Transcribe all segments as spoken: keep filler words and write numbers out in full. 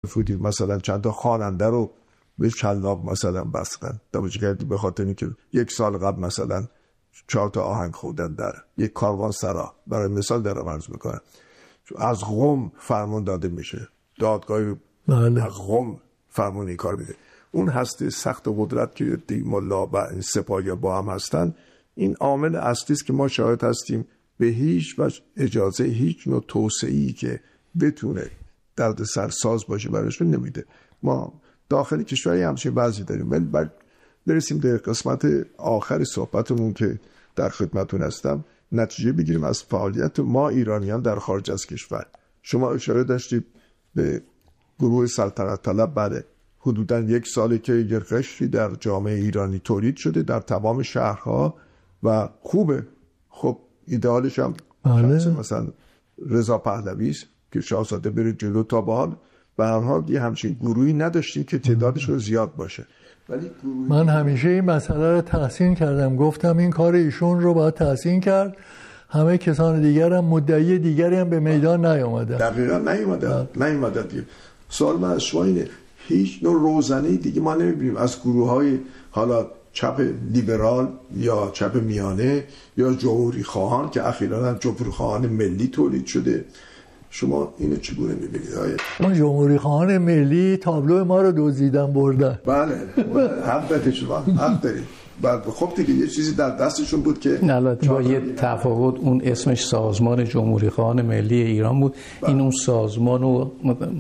فودی مثلا چند تا خواننده رو به شلاق مثلا بستن دانشگاهی به خاطر اینکه یک سال قبل مثلا چهار تا آهنگ خوندن در یک کاروان سرا، برای مثال دارم عرض میکنم. از قم فرمان داده میشه، دادگاه از قم فرمان این کار میده. اون هسته سخت و قدرت که ملا و سپاهی با هم هستن، این عامل اصلی است که ما شاهد هستیم به هیچ وجه اجازه هیچ نوع توسعه‌ای که بتونه درد سرساز باشه براشون نمیده. ما داخل کشوری همچین وضعی داریم. ولی بعد برسیم در قسمت آخر صحبتمون که در خدمتتون هستم، نتیجه بگیریم از فعالیت ما ایرانیان در خارج از کشور. شما اشاره داشتید به گروه سلطنت طلب. بله، حدوداً یک سالی که یه قشری در جامعه ایرانی تولید شده در تمام شهرها و خوبه. خب ایدئالش هم مثلا رضا پهلوی است که شاهزاده بره جلو. تا به حال به هر حال یه همچین گروهی نداشتیم که تعدادش رو زیاد باشه. ولی من همیشه این مسئله رو تحسین کردم، گفتم این کار ایشون رو باید تحسین کرد. همه کسان دیگر هم مدعی دیگری هم به میدان نیامدن. دقیقاً نیامدن نیامدن دیگه. سوال من از شما اینه، هیچ نوع روزنه‌ای دیگه ما نمی‌بینیم از گروه‌های حالا چپ لیبرال یا چپ میانه یا جمهوری خواهان که اخیراً جمهوری خواهان ملی تولید شده. شما اینو چگونه می‌بینید؟ ما جمهوری خواهان ملی تابلو ما رو دزدیدن بردن. بله، حق دارید شما، حق دارید. بعد خب دیگه یه چیزی در دستشون بود که البته با یه تفاوت، اون اسمش سازمان جمهوری خواهان ملی ایران بود. بله. این اون سازمان رو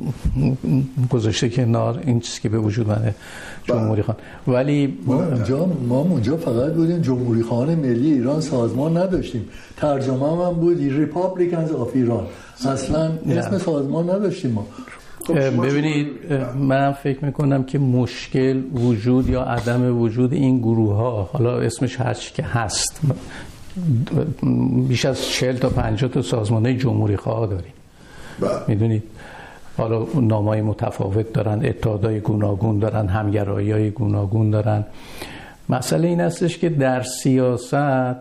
گذاشته کنار، این چیزی که به وجود اومده جمهوری خواهان. ولی ما اونجا ما اونجا فقط بودیم جمهوری خواهان ملی ایران، سازمان نداشتیم. ترجمه هم بود ریپابلیکنز آف ایران، اصلا اسم سازمان نداشتیم ما. ببینید، من فکر میکنم که مشکل وجود یا عدم وجود این گروه ها، حالا اسمش هر چی که هست، بیش از چهل تا پنجاه تا سازمانه جمهوری خواه داریم. میدونید حالا نامای متفاوت دارن، اتحادهای گوناگون دارن، همگرایی‌های گوناگون دارن. مسئله این هستش که در سیاست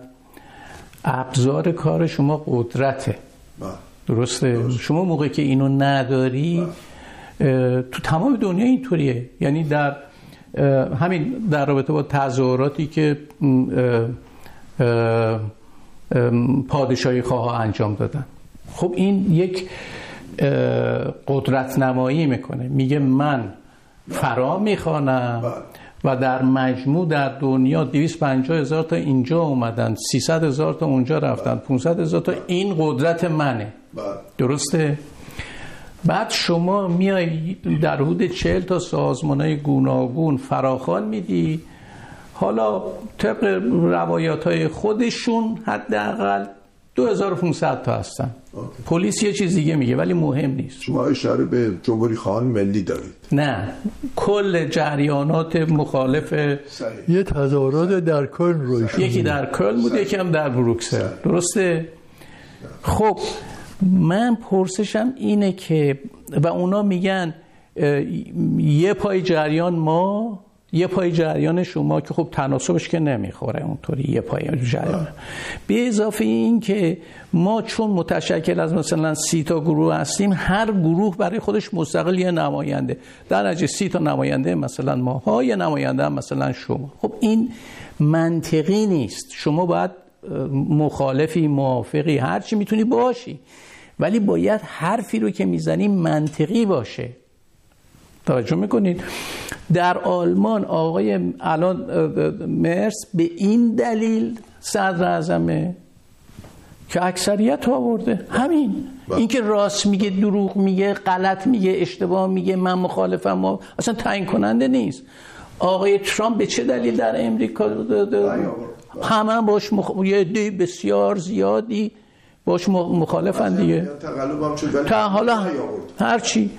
ابزار کار شما قدرته. درسته؟ شما موقعی که اینو نداری، تو تمام دنیا اینطوریه. یعنی در همین در رابطه با تظاهراتی که پادشاهی خواه انجام دادن، خب این یک قدرت نمایی میکنه، میگه من فرا میخوانم و در مجموع در دنیا دویست و پنجاه هزار تا اینجا اومدن، سیصد هزار تا اونجا رفتن، پانصد هزار تا، این قدرت منه. درسته؟ بعد شما میای در حدود چهل تا سازمانهای گوناگون فراخوان میدی. حالا طبق روایاتهای خودشون حداقل دو هزار و پانصد تا هستن. پلیس یه چیز دیگه میگه ولی مهم نیست. شما اشاره به جمهوری خواهان ملی دارید؟ نه، کل جریانات مخالف صحیح. یه تظاهرات در کلن روش، یکی در کلن بود، یکی هم در بروکسل. درسته؟ خب من پرسشم اینه که و اونا میگن یه پای جریان ما، یه پای جریان شما، که خب تناسبش که نمیخوره اونطوری یه پای جریان. به اضافه این که ما چون متشکل از مثلا سی تا گروه هستیم، هر گروه برای خودش مستقل یه نماینده، در نتیجه سی تا نماینده مثلا ما ها، یه نماینده هم مثلا شما. خب این منطقی نیست. شما باید مخالفی، موافقی، هر چی میتونی باشی، ولی باید حرفی رو که میزنی منطقی باشه. توجه میکنید؟ در آلمان آقای الان مرس به این دلیل صدر اعظمه که اکثریت آورده. همین این که راست میگه، دروغ میگه، غلط میگه، اشتباه میگه، من مخالفم، ما اصلا تعیین کننده نیست. آقای ترامپ به چه دلیل در امریکا همه باش مخ... یه عده بسیار زیادی باش مخالفن دیگه. تا حالا هرچی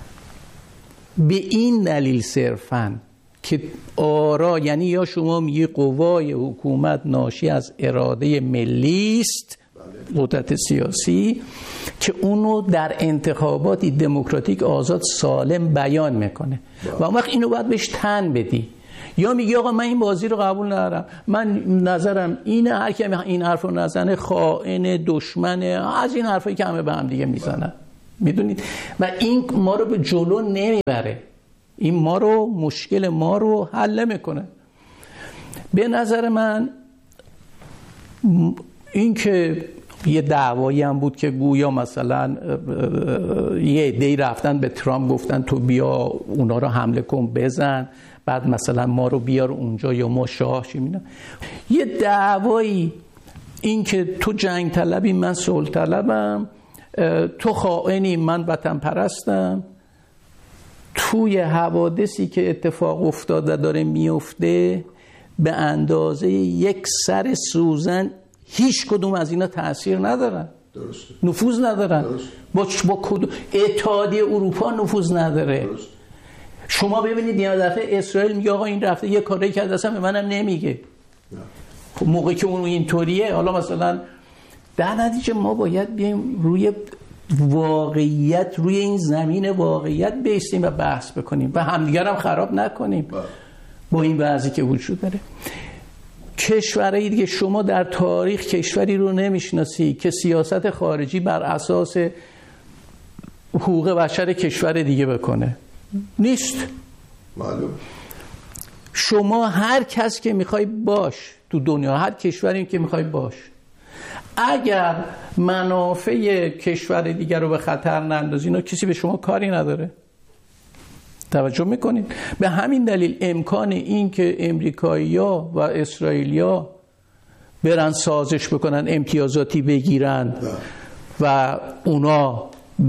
به این دلیل صرفاً که آرا، یعنی یا شما میگی قوای حکومت ناشی از اراده ملی است، قدرت سیاسی که اونو در انتخاباتی دموکراتیک آزاد سالم بیان میکنه و اون وقت اینو باید بهش تن بدی، یا میگی آقا من این بازی رو قبول ندارم، من نظرم اینه، هر کی این حرفو نزنه خائن، دشمنه، از این حرفایی که همه به هم دیگه میزنن. میدونید؟ و این ما رو به جلو نمیبره، این ما رو مشکل ما رو حل میکنه. به نظر من این که یه دعوایی هم بود که گویا مثلا یه عده‌ای رفتن به ترامپ گفتن تو بیا اونا رو حمله کن بزن، بعد مثلا ما رو بیار اونجا یا ما شاه شیم. اینا یه دعوایی، این که تو جنگ طلبی من صلح طلبم، تو خائنی من وطن پرستم، توی حوادثی که اتفاق افتاده داره میفته به اندازه یک سر سوزن هیچ کدوم از اینا تأثیر ندارن. درسته. نفوذ ندارن. درست. با با کدوم اتحادیه اروپا نفوذ نداره. درست. شما ببینید یه دفعه اسرائیل میگه آقا این رفته یه کاری کرده اصلا به منم نمیگه. خب موقعی که اون اینطوریه، حالا مثلا در نتیجه ما باید بیایم روی واقعیت، روی این زمین واقعیت بیستیم و بحث بکنیم و همدیگر هم خراب نکنیم با این وضعی که وجود داره. کشورهای دیگه، شما در تاریخ کشوری رو نمیشناسی که سیاست خارجی بر اساس حقوق بشر کشور دیگه بکنه، نیست. معلوم. شما هر کس که میخوای باش تو دنیا، هر کشوری که میخوای باش، اگر منافع کشور دیگر رو به خطر نندازی اینا کسی به شما کاری نداره. توجه میکنید؟ به همین دلیل امکان این که امریکایی‌ها و اسرائیلیا برن سازش بکنن، امتیازاتی بگیرن و اونا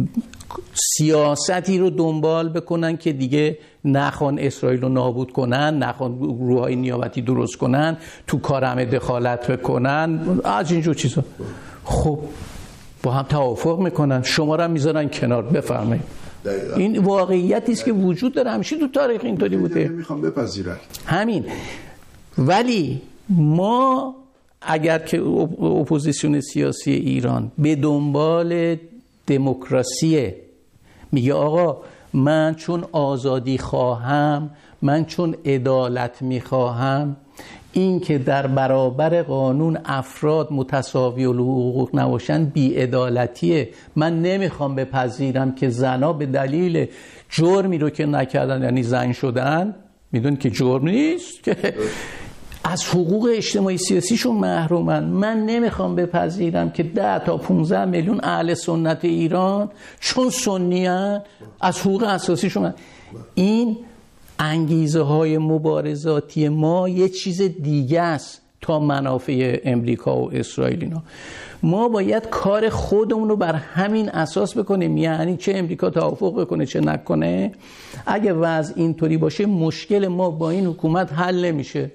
سیاستی رو دنبال بکنن که دیگه نخوان اسرائیل رو نابود کنن، نخوان گروه‌های نیابتی درست کنن، تو کار همه دخالت بکنن، از اینجور چیزا، خب با هم توافق میکنن، شما رو هم میذارن کنار. بفرمایید. این واقعیتی است که وجود داره، همیشه تو تاریخ اینطوری بوده. نمیخوام بپذیرم همین. ولی ما اگر که اپوزیسیون سیاسی ایران به دنبال دموکراسیه، میگه آقا من چون آزادی خواهم، من چون عدالت میخواهم، این که در برابر قانون افراد متساوی الحقوق نباشن بی‌عدالتیه، من نمیخوام بپذیرم که زنا به دلیل جرمی رو که نکردن، یعنی زن شدن، میدون که جرم نیست، که از حقوق اجتماعی سیاسیشون محرومن. من نمیخوام بپذیرم که ده تا پانزده میلیون اهل سنت ایران چون سنی هن از حقوق اساسیشون. این انگیزه های مبارزاتی ما یه چیز دیگه است تا منافع امریکا و اسرائیل. اینا ما باید کار خودمون رو بر همین اساس بکنیم، یعنی چه امریکا توافق بکنه چه نکنه، اگه وضع اینطوری باشه مشکل ما با این حکومت حل نمیشه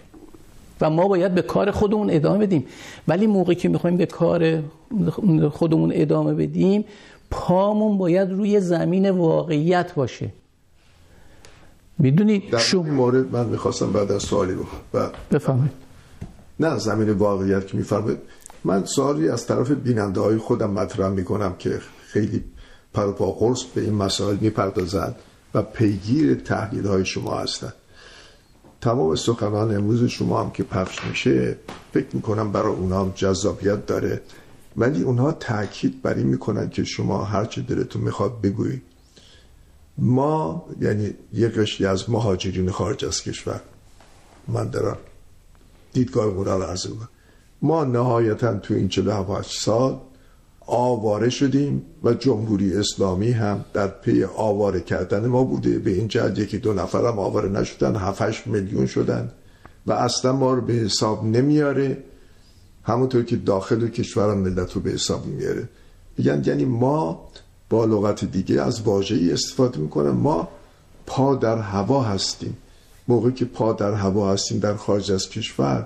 و ما باید به کار خودمون ادامه بدیم. ولی موقعی که میخوایم به کار خودمون ادامه بدیم، پامون باید روی زمین واقعیت باشه. میدونید در این مورد من میخواستم بعد از سوالی رو بفهمید. نه زمین واقعیت که میفرمایید، من سوالی از طرف بیننده های خودم مطرح میکنم که خیلی پرپا قرص به این مسائل میپردازند و پیگیر تحلیل های شما هستند. تمام سخنان امروز شما هم که پخش میشه فکر میکنم برای اونها هم جذابیت داره، ولی اونها تاکید بر این میکنن که شما هر چه دلتون میخواد بگویید. ما یعنی یک قشری از مهاجرین خارج از کشور، من دارم دیدگاه اونا رو عرض میکنم، ما نهایتا تو این چهل و هفت سال آواره شدیم و جمهوری اسلامی هم در پی آواره کردن ما بوده. به این جهت یکی دو نفر هم آواره نشدن، هفت هشت میلیون شدن و اصلا ما رو به حساب نمیاره، همونطور که داخل کشور هم ملت رو به حساب میاره. میگن یعنی ما با لغت دیگه از واژه‌ای استفاده میکنن، ما پا در هوا هستیم. موقعی که پا در هوا هستیم در خارج از کشور،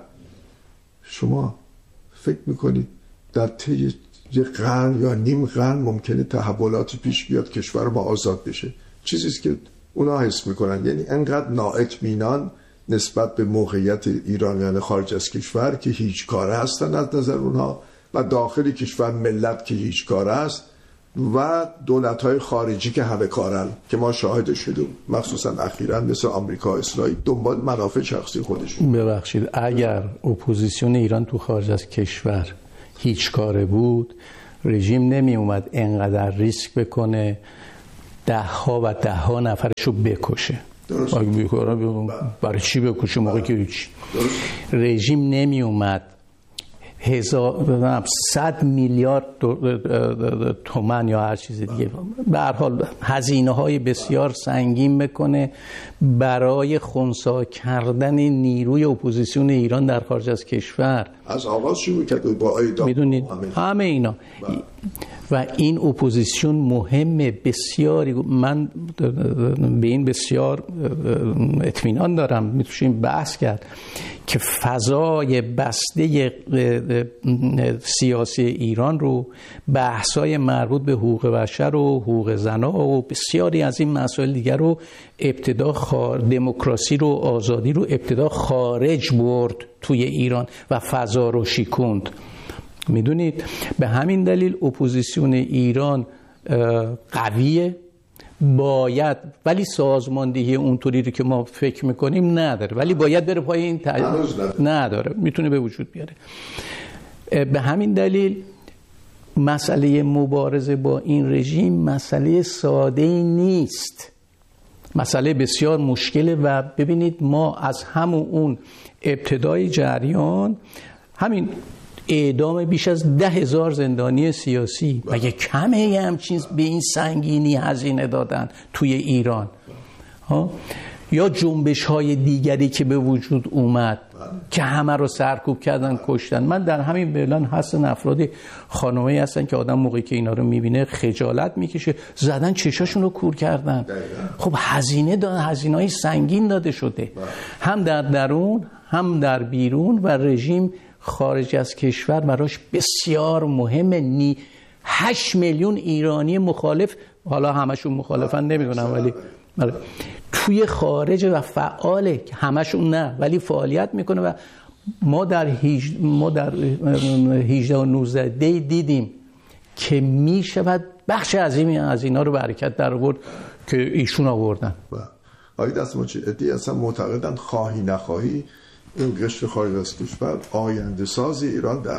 شما فکر میکنید در طی یه قرن یا نیم قرن ممکنه تحولاتی پیش بیاد کشور ما آزاد بشه؟ چیزیست که اونا حس میکنن. یعنی انقدر نااطمینان نسبت به موقعیت ایرانیان خارج از کشور که هیچ کاره هستن از نظر اونها، و داخل کشور ملت که هیچ کاره است و دولت‌های خارجی که همه کارن که ما شاهد شدیم، مخصوصا اخیراً مثل آمریکا، اسرائیل، دنبال منافع شخصی خودشون. ببخشید اگر اپوزیسیون ایران تو خارج از کشور هیچ کاره بود رژیم نمی اومد انقدر ریسک بکنه ده ها و ده ها نفرشو بکشه. درست. برای چی بکشه موقعی که هیچ رژیم نمی اومد هزار صد میلیارد تومان یا هر چیز دیگه به هر حال هزینه های بسیار سنگین بکنه برای خنثی کردن نیروی اپوزیسیون ایران در خارج از کشور. از آغاز شروع کرد با ایدا میدونید همه اینا و این اپوزیسیون مهمه بسیاری. من به این بسیار اطمینان دارم میتونیم بحث کرد که فضای بسته سیاسی ایران رو بحث‌های مربوط به حقوق بشر و حقوق زن‌ها و بسیاری از این مسائل دیگر رو ابتدا خار... دموکراسی رو آزادی رو ابتدا خارج برد توی ایران و فضا رو شکوند. میدونید به همین دلیل اپوزیسیون ایران قویه، باید، ولی سازماندهی اونطوری رو که ما فکر میکنیم نداره، ولی باید بره پای این تجربه نداره، میتونه به وجود بیاره. به همین دلیل مسئله مبارزه با این رژیم مسئله ساده‌ای نیست، مسئله بسیار مشکله و ببینید ما از همون اون ابتدای جریان همین اعدام بیش از ده هزار زندانی سیاسی مگه کمه همچین به این سنگینی هزینه دادن توی ایران ها؟ یا جنبش های دیگری که به وجود اومد که همه رو سرکوب کردن کشتن. من در همین بلان هستن افرادی خانومه‌ای هستن که آدم موقعی که اینا رو میبینه خجالت میکشه، زدن چشاشون رو کور کردن. خب هزینه دادن، هزینه‌های سنگین داده شده هم در درون هم در بیرون و رژیم خارج از کشور براش بسیار مهمه. نی هشت میلیون ایرانی مخالف، حالا همشون مخالفن نمیدونم ولی بله توی خارج و فعاله، همشون نه ولی فعالیت میکنه و ما در هیج... ما در هجده و نوزده دی دیدیم که میشود بخش عظیمی از اینا رو برکت در آورد که ایشون آوردن. آقای دستماچی ادی اصلا معتقدن خواهی نخواهی این قشر خارج از کشور آینده ساز ایران در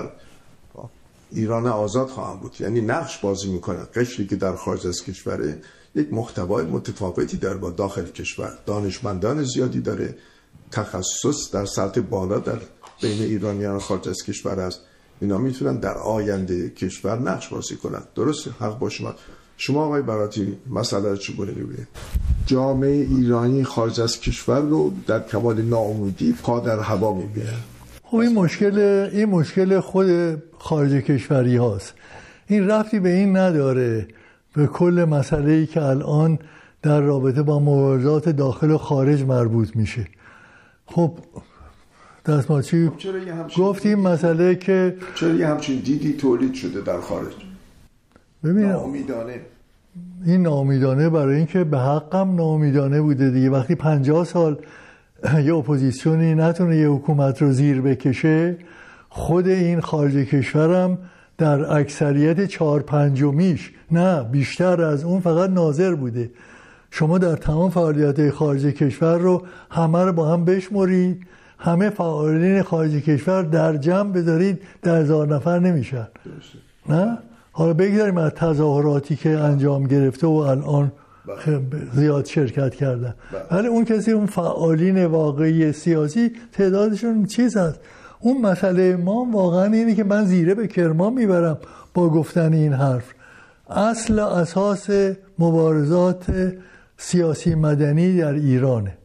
ایران آزاد خواهم بود، یعنی نقش بازی میکنه. قشری که در خارج از کشوره یک محتوای متفاوتی داره با داخل کشور، دانشمندان زیادی داره، تخصص در سطح بالا در بین ایرانیان خارج از کشور است، اینا میتونن در آینده کشور نقش بازی کنن. درسته؟ حق با شما. شما آقای براتی مسئله رو چگونه می‌بینید؟ جامعه ایرانی خارج از کشور رو در کمال ناامیدی پا در هوا می‌بینه. خب این مشکل این مشکل خود خارج کشوری هاست. این ربطی به این نداره به کل مسئله‌ای که الان در رابطه با مبارزات داخل و خارج مربوط میشه. خب دستماچی گفتیم مسئله که چرا یه همچین دیدی تولید شده در خارج؟ ببینم ناامیدانه. این ناامیدانه برای اینکه به حقم ناامیدانه بوده دیگه. وقتی پنجاه سال یه اپوزیسیونی نتونه یه حکومت رو زیر بکشه، خود این خارج کشورم در اکثریت چهار پنجمیش نه بیشتر از اون فقط ناظر بوده. شما در تمام فعالیت خارج کشور رو همه رو با هم بشمرید، همه فعالین خارج کشور در جمع بذارید در هزار نفر نمیشن. نه؟ حالا بگذاریم از تظاهراتی که انجام گرفته و الان زیاد شرکت کردن، ولی اون کسی اون فعالین واقعی سیاسی تعدادشون چیز هست. اون مسئله ما واقعا اینه که من زیره به کرمان میبرم با گفتن این حرف. اصل اساس مبارزات سیاسی مدنی در ایرانه.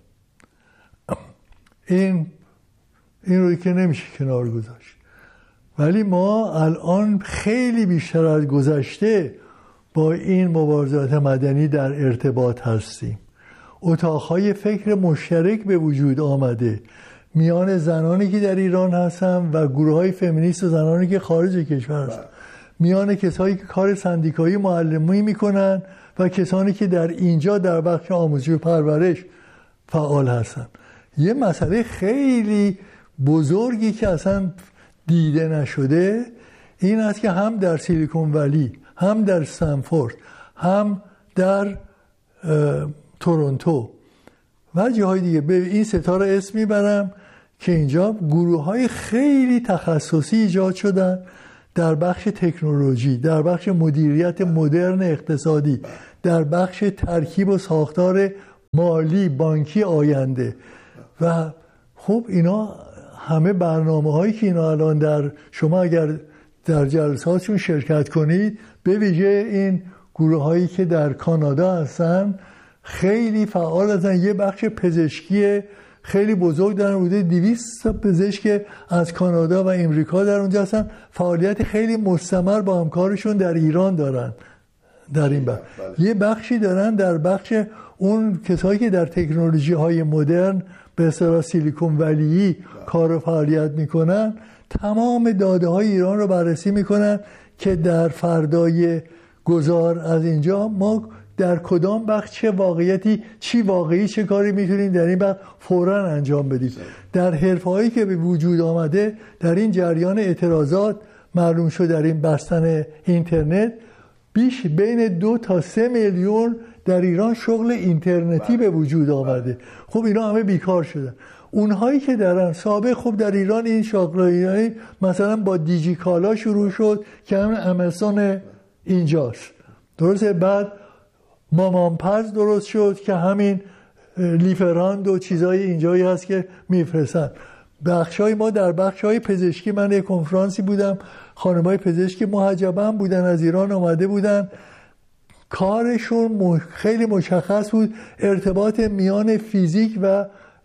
این این رو که نمیشه کنار گذاشت. ولی ما الان خیلی بیشتر از گذشته با این مبارزات مدنی در ارتباط هستیم. اتاقهای فکر مشترک به وجود آمده میان زنانی که در ایران هستن و گروه‌های فمینیست و زنانی که خارج کشور هستن، میان کسایی که کار سندیکایی معلمی میکنن و کسانی که در اینجا در بخش آموزش و پرورش فعال هستن. یه مسئله خیلی بزرگی که اصلا دیده نشده این است که هم در سیلیکون ولی، هم در استنفورد، هم در تورنتو و جاهای دیگه به این ستاره اسم میبرم که اینجا گروه های خیلی تخصصی ایجاد شدن در بخش تکنولوژی، در بخش مدیریت مدرن اقتصادی، در بخش ترکیب و ساختار مالی بانکی آینده. و خب اینا همه برنامه هایی که اینا الان در شما اگر در جلساتشون شرکت کنید، به ویژه این گروه هایی که در کانادا هستن خیلی فعال هستن. یه بخش پزشکی خیلی بزرگ دارن، حدود دویست تا پزشک از کانادا و امریکا در اونجا هستن، فعالیت خیلی مستمر با همکارشون در ایران دارن. در این بخش یه بخشی دارن در بخش اون کسایی که در تکنولوژی های مدرن به اصطلاح سیلیکون ولی کار و فعالیت میکنن، تمام داده های ایران رو بررسی میکنن که در فردای گذار از اینجا ما در کدام بخش چه واقعیتی، چی واقعی، چه کاری میتونیم در این بخش فوراً انجام بدیم. در حرفه‌هایی که به وجود آمده در این جریان اعتراضات معلوم شد در این بستن اینترنت بیش بین دو تا سه میلیون در ایران شغل اینترنتی به وجود آمده. خب اینا همه بیکار شدن. اونهایی که درن سابق، خب در ایران این شغلایی مثلا با دیجی کالا شروع شد که همین امازون اینجاست، درسته؟ بعد مامانپز درست شد که همین لیفراند و چیزای اینجایی هست که میفرستن. بخشای ما در بخشای پزشکی، من یک کنفرانسی بودم، خانمای پزشکی محجبه بودن، از ایران آمده بودن، کارشون خیلی مشخص بود، ارتباط میان فیزیک و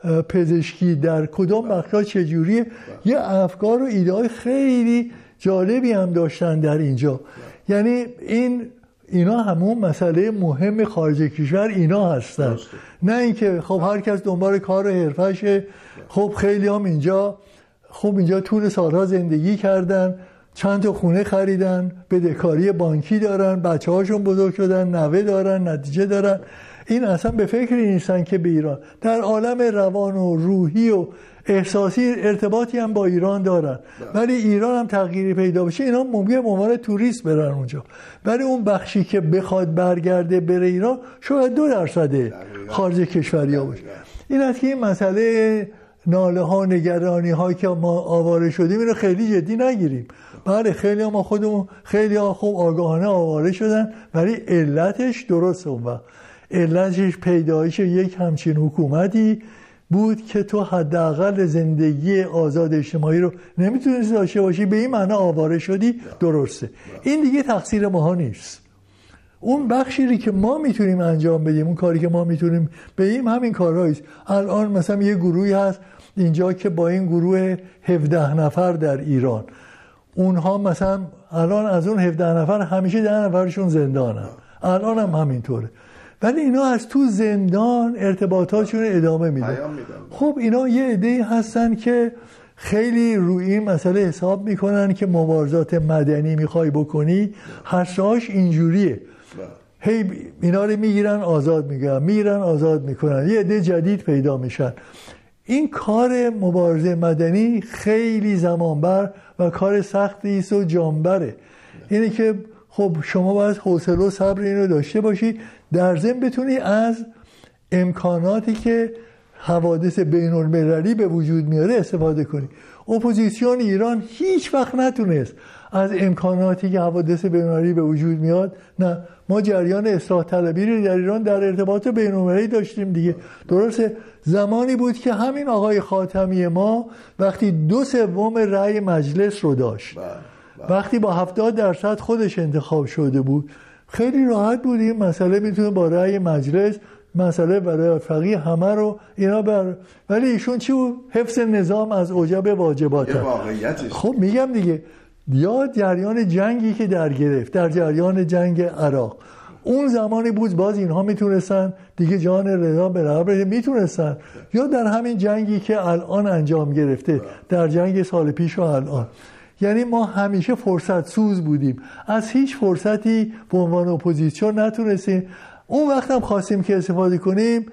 پزشکی در کدام بخشا چجوریه. یه افکار و ایده خیلی جالبی هم داشتن در اینجا. یعنی این اینا همون مسئله مهم خارج کشور اینا هستن، نه اینکه خب هر کس دنبال کار و حرفشه. خب خیلی هم اینجا خب اینجا طول سالها زندگی کردن، چند تا خونه خریدن، بدهکاری بانکی دارن، بچه هاشون بزرگ شدن، نوه دارن، نتیجه دارن. این اصلا به فکری نیستن که به ایران در عالم روان و روحی و احساسی ارتباطی هم با ایران دارن، ولی ایران هم تغییری پیدا بشه اینا ممکنه به عنوان توریست برن اونجا، ولی اون بخشی که بخواد برگرده بره ایران شاید دو درصد خارج کشوری ها باشه. این است که این مسئله ناله ها، نگرانی ها که ما آواره شدیم اینو خیلی جدی نگیریم. بله خیلی ها ما خودمون خیلی ها خوب آگاهانه آواره شدن، ولی علتش درسته. اون وقت علتش پیدایش یک همچین حکومتی بود که تو حداقل زندگی آزاد اجتماعی رو نمیتونستی داشته باشی، به این معنا آواره شدی، درسته. این دیگه تقصیر ما نیست. اون بخشی که ما میتونیم انجام بدیم، اون کاری که ما میتونیم بدیم همین کارهاییست. الان مثلا یه گروهی هست اینجا که با این گروه هفده نفر در ایران، اونها مثلا الان از اون هفده نفر همیشه ده نفرشون زندانن، الان هم همینطوره، ولی اینا از تو زندان ارتباطاتشون ادامه میدن. خب اینا یه عده‌ای هستن که خیلی روی این مسئله حساب میکنن که مبارزات مدنی میخوای بکنی هستهاش اینجوریه، هی اینا رو میگیرن آزاد میگن، میگیرن آزاد میکنن، یه عده جدید پیدا میشن. این کار مبارزه مدنی خیلی زمانبر و کار سختی است و جانبره. اینه که خب شما باید حوصله و صبر اینو داشته باشی، در ضمن بتونی از امکاناتی که حوادث بین المللی به وجود میاره استفاده کنی. اپوزیسیون ایران هیچ وقت نتونست از امکاناتی که حوادث بین المللی به وجود میاد، نه ما جریان اصلاح طلبی رو در ایران در ارتباط بین المللی داشتیم دیگه، درسته؟ زمانی بود که همین آقای خاتمی ما وقتی دو سوم رأی مجلس رو داشت، وقتی با هفتاد درصد خودش انتخاب شده بود، خیلی راحت بود این مسئله میتونه با رأی مجلس مسئله برای فقیه همه رو اینا بر، ولی ایشون چی بود؟ حفظ نظام از اوجب واجبات. خب میگم دیگه، یا جریان جنگی که در گرفت در جریان جنگ عراق، اون زمانی بود باز اینها میتونستن دیگه جان رضا به رهبر میتونستن، یا در همین جنگی که الان انجام گرفته، در جنگ سال پیش و الان. یعنی ما همیشه فرصت سوز بودیم، از هیچ فرصتی به عنوان اپوزیسیون نتونستیم. اون وقت هم خواستیم که استفاده کنیم،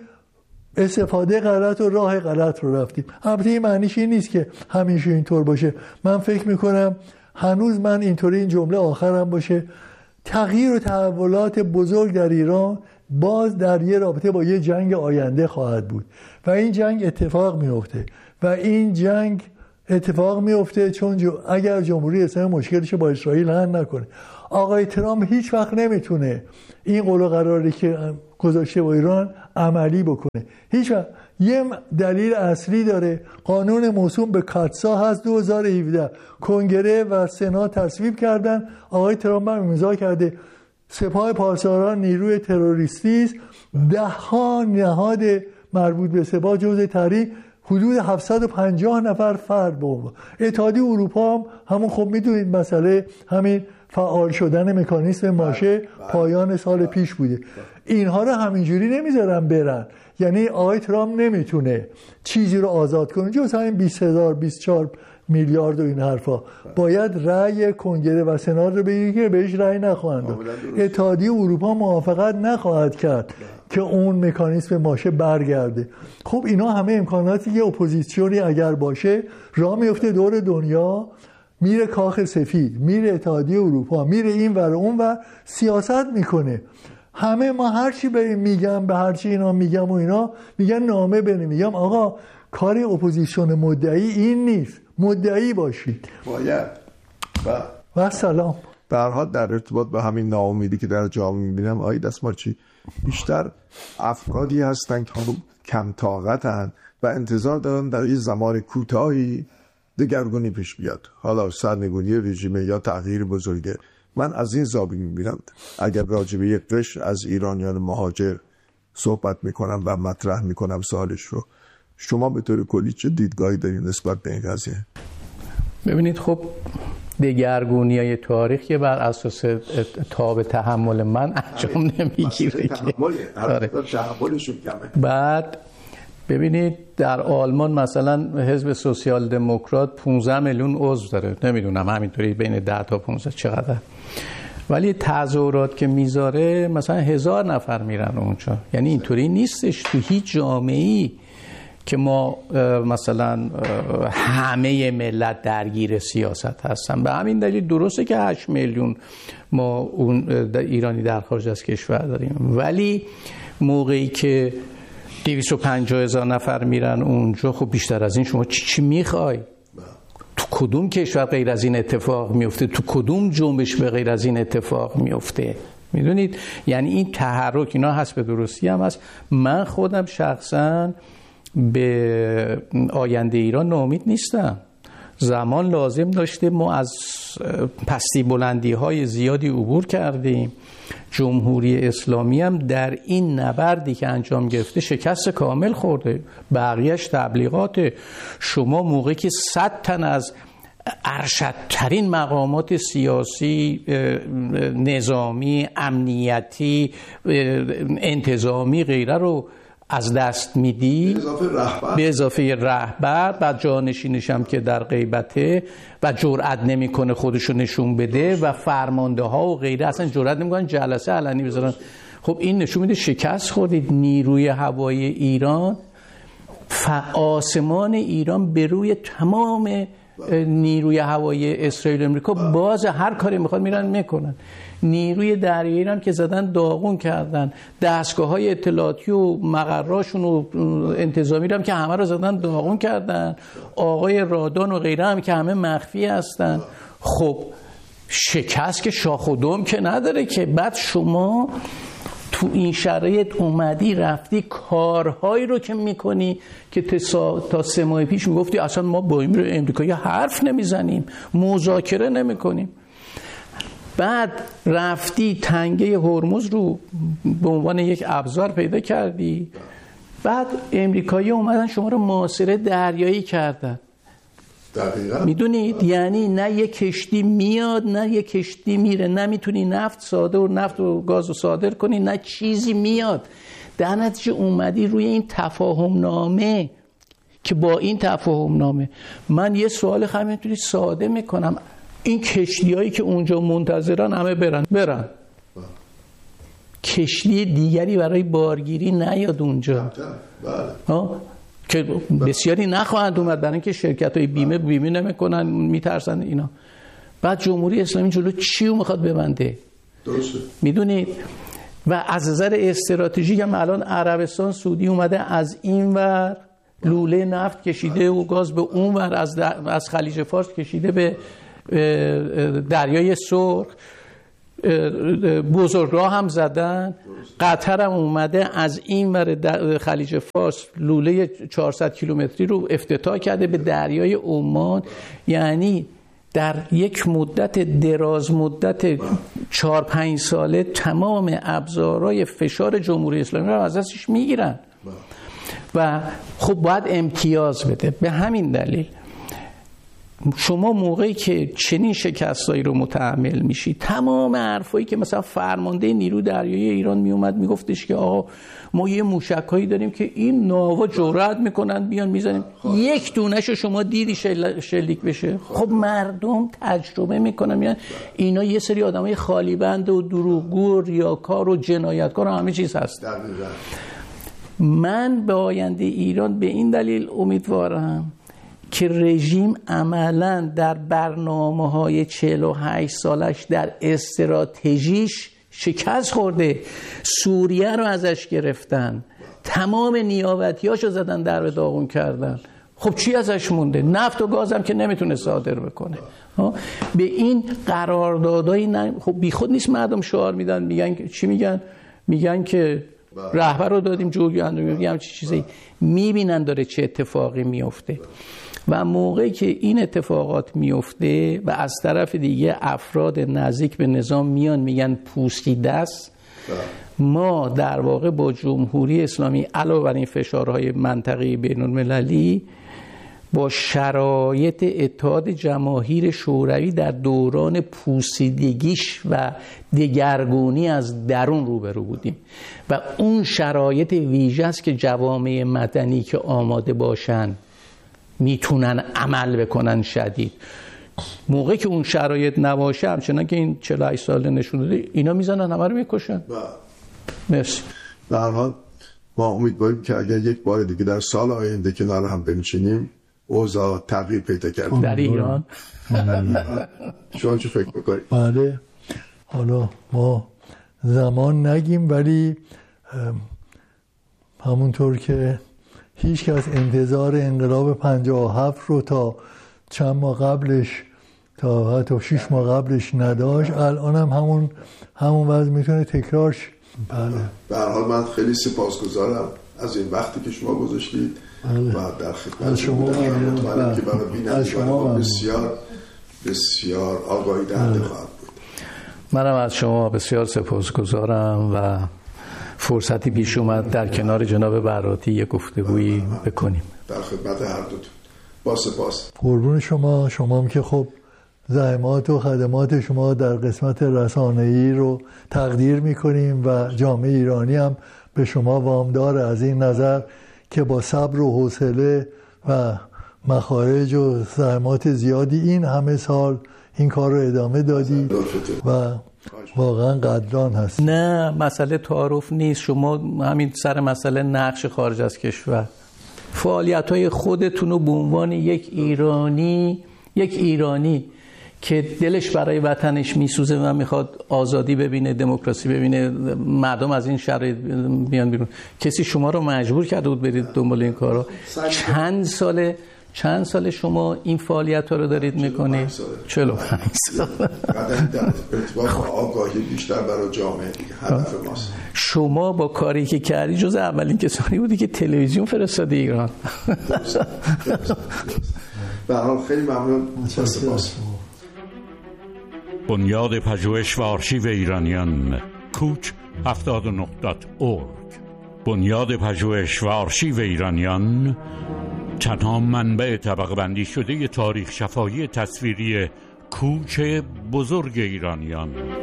استفاده غلط و راه غلط رو رفتیم. البته این معنیش این نیست که همیشه اینطور باشه. من فکر میکنم هنوز من اینطوری این جمله آخرم باشه، تغییر و تحولات بزرگ در ایران باز در یه رابطه با یه جنگ آینده خواهد بود و این جنگ اتفاق میفته و این جنگ اتفاق میفته، چون جو اگر جمهوری اسلامی مشکلش با اسرائیل حل نکنه، آقای ترامپ هیچ وقت نمیتونه این قول و قراری که گذاشته با ایران عملی بکنه. هیچ وقت. یه دلیل اصلی داره، قانون موسوم به کاتسا هست دو هزار و هفده، کنگره و سنا تصویب کردن، آقای ترامپ هم امضا کرده. سپاه پاسداران نیروی تروریستی است، ده ها نهاد مربوط به سپاه جزء تحریم، حدود هفتصد و پنجاه نفر فرد بود. اتحادیه اروپا هم همون خب میدونید مسئله همین فعال شدن مکانیسم ماشه پایان سال پیش بوده. اینها رو همینجوری نمیذارن برن، یعنی آقای ترامپ نمیتونه چیزی رو آزاد کنه جز همین بیست هزار بیست و چهار میلیارد و این حرفا. باید رأی کنگره و سنا رو بگیره که بهش رأی نخواهند داد. اتحادیه اروپا موافقت نخواهد کرد که اون مکانیسم ماشه برگرده. خب اینا همه امکاناتی که اپوزیسیونی اگر باشه راه میفته دور دنیا، میره کاخ سفید، میره اتحادیه اروپا، میره این ور اون ور سیاست میکنه. همه ما هرچی به میگم به هرچی اینا میگم و اینا میگن نامه بنویسم. آقا کار اپوزیسیون مدعی این نیست، مدعی باشید. باید و سلام. به هر حال در ارتباط به همین ناامیدی که در جامعه میبینم آقای دستمارچی، بیشتر افرادی هستن که کم طاقتن و انتظار دارن در این زمان کوتاهی دگرگونی پیش بیاد، حالا سرنگونی رژیم یا تغییر بزرگه. من از این زاویه میبینم اگر راجع به یک قشر از ایرانیان مهاجر صحبت میکنم و مطرح میکنم سوالش رو، شما به طور کلی چه دیدگاهی دارید نسبت به این قضیه؟ ببینید خب دگرگونی‌های تاریخ که بر اساس تاب تحمل من انجام نمیگیره که تحملشون کمه. بعد ببینید در آلمان مثلا حزب سوسیال دموکرات پانزده میلیون عضو داره، نمیدونم همینطوری بین ده تا پانزده چقدر، ولی تظاهرات که میذاره مثلا هزار نفر میرن اونجا. یعنی اینطوری نیستش تو هیچ جامعه‌ای که ما مثلا همه ملت درگیر سیاست هستن. به همین دلیل درسته که هشت میلیون ما اون ایرانی در خارج از کشور داریم، ولی موقعی که دویست و پنجاه هزار نفر میرن اونجا، خب بیشتر از این شما چی, چی میخوای؟ تو کدوم کشور غیر از این اتفاق میفته؟ تو کدوم جنبش به غیر از این اتفاق میفته؟ میدونید یعنی این تحرک اینا هست، به درستی هم هست. من خودم شخصا به آینده ایران ناامید نیستم. زمان لازم داشته، ما از پستی بلندی های زیادی عبور کردیم. جمهوری اسلامی هم در این نبردی که انجام گرفته شکست کامل خورده، بقیهش تبلیغاته. شما موقعی که صد تن از ارشدترین مقامات سیاسی، نظامی، امنیتی، انتظامی غیره رو از دست میدی، به اضافه رهبر، بعد جانشینش هم که در غیبته و جرئت نمیکنه خودشو نشون بده و فرمانده ها و غیره اصلا جرئت نمیکنن جلسه علنی بذارن. خب این نشون میده شکست خوردید. نیروی هوایی ایران، آسمان ایران به روی تمام نیروی هوایی اسرائیل و امریکا باز، هر کاری میخواد میرن میکنن. نیروی دریایی هم که زدن داغون کردن، دستگاه‌های اطلاعاتی و مقراشون و انتظامی هم که همه رو زدن داغون کردن، آقای رادان و غیره هم که همه مخفی هستن. خب شکست که شاخ و دم که نداره که. بعد شما تو این شرایط اومدی رفتی کارهایی رو که میکنی که تا سه ماه پیش میگفتی اصلا ما با این امریکایی حرف نمیزنیم، مذاکره نمیکنیم. بعد رفتی تنگه هرمز رو به عنوان یک ابزار پیدا کردی، بعد امریکایی اومدن شما رو محاصره دریایی کردن. دقیقاً. میدونید یعنی نه یک کشتی میاد نه یک کشتی میره، نمیتونی نفت صادر و نفت و گاز رو صادر کنی، نه چیزی میاد. در نتیجه اومدی روی این تفاهم نامه که با این تفاهم نامه من یه سوال همینطوری ساده میکنم، این کشتی هایی که اونجا منتظرن همه برن برن کشتی دیگری برای بارگیری نیاد اونجا. بله. که بسیاری نخواهند اومد برای اینکه شرکت های بیمه بیمه نمیکنن، میترسن اینا. بعد جمهوری اسلامی جلو چی رو میخواد ببنده؟ درسته. میدونید و از نظر استراتژیک هم الان عربستان سعودی اومده از این ور لوله نفت کشیده و گاز به اون ور از, از خلیج فارس کشیده به دریای سرخ. بزرگراه هم زدن. قطر هم اومده از این ور خلیج فارس لوله چهارصد کیلومتری رو افتتاح کرده به دریای عمان. یعنی در یک مدت دراز مدت چهار پنج ساله تمام ابزارهای فشار جمهوری اسلامی رو از دستش میگیرن و خب باید امتیاز بده. به همین دلیل شما موقعی که چنین شکستایی رو متحمل میشی، تمام حرفایی که مثلا فرمانده نیرو دریایی ایران میومد میگفتش که آقا ما یه موشکایی داریم که این ناوا جرأت میکنن بیان میزنیم، یک دونهشو شما دیدی شل... شلیک بشه؟ خب مردم تجربه میکنن میان اینا یه سری آدمای خالی بند و دروغگو و ریاکار و جنایتکار و همه چیز هست. من به آینده ایران به این دلیل امیدوارم که رژیم عملاً در برنامه‌های چهل و هشت سالش در استراتژیش شکست خورده. سوریه رو ازش گرفتن، تمام نیابتیاشو زدن در به داغون کردن. خب چی ازش مونده؟ نفت و گاز هم که نمیتونه صادر بکنه. به این قراردادهای نه... خب بیخود نیست مردم شعار میدن، میگن چی میگن؟ میگن که رهبر رو دادیم جوگیان، میگم چی چیزی، میبینن داره چه اتفاقی میفته. و موقعی که این اتفاقات میفته و از طرف دیگه افراد نزدیک به نظام میان میگن پوستی دست، ما در واقع با جمهوری اسلامی علاوه بر این فشارهای منطقه‌ای بین المللی با شرایط اتحاد جماهیر شوروی در دوران پوسیدگیش و دگرگونی از درون روبرو بودیم و اون شرایط ویژه است که جوامع مدنی که آماده باشن میتونن عمل بکنن شدید. موقعی که اون شرایط نباشه، همچنان که این چهل و هشت ساله نشون داده، اینا میزنن همه رو میکشن. مرسی. در هر حال ما امیدواریم که اگر یک بار دیگه در سال آینده کنار هم بنشینیم اوضاع تغییر پیدا کرد در ایران. شما چه فکر می‌کنید؟ بله، حالا ما زمان نگیم، ولی همونطور که هیچ کس انتظار انقلاب پنجاه و هفت رو تا چند ماه قبلش، تا حتی شش ماه قبلش نداشت، الان هم همون همون وضع میتونه تکرار شه. بله. به هر حال من خیلی سپاسگزارم از این وقتی که شما گذاشتید و در خدمت شما مطمئنم که برای بینندگان بسیار بسیار آگاهی دهنده خواهد بود. منم از شما بسیار سپاسگزارم و فرصتی پیش اومد در کنار جناب براتی یک گفتگویی بکنیم. در خدمت هر دوتون با سپاس. قربون شما. شما هم که خب زحمات و خدمات شما در قسمت رسانه‌ای رو تقدیر می‌کنیم و جامعه ایرانی هم به شما وامدار از این نظر که با صبر و حوصله و مخارج و زحمات زیادی این همه سال این کار رو ادامه دادی و واقعا قدردان هست. نه مسئله تعارف نیست. شما همین سر مسئله نقش خارج از کشور، فعالیت‌های خودتون رو به عنوان یک ایرانی یک ایرانی که دلش برای وطنش میسوزه و میخواد آزادی ببینه، دموکراسی ببینه، مردم از این شرایط بیان بیرون، کسی شما رو مجبور کرده بود برید دنبال این کارا؟ چند ساله چند سال شما این فعالیت ها رو دارید میکنید؟ چهل و پنج سال. قدم در ارتباط با آگاهی بیشتر برای جامعه دیگه هدف ماست. شما با کاری که کردی جز اولین کسانی بودی که تلویزیون فرستادی ایران. به هر حال خیلی ممنون. سپاس. بنیاد پژوهش و آرشیو ایرانیان کوچ هفتاد و نه دات اورگ. بنیاد پژوهش و آرشیو ایرانیان تنها منبع طبقه بندی شده تاریخ شفاهی تصویری کوچ بزرگ ایرانیان.